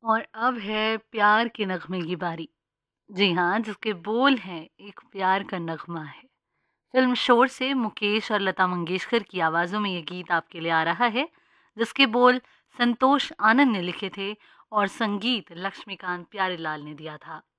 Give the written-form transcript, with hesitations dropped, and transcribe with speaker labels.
Speaker 1: और अब है प्यार के नगमे की बारी। जी हाँ, जिसके बोल हैं एक प्यार का नगमा है। फ़िल्म शोर से मुकेश और लता मंगेशकर की आवाज़ों में ये गीत आपके लिए आ रहा है, जिसके बोल संतोष आनंद ने लिखे थे और संगीत लक्ष्मीकांत प्यारेलाल ने दिया था।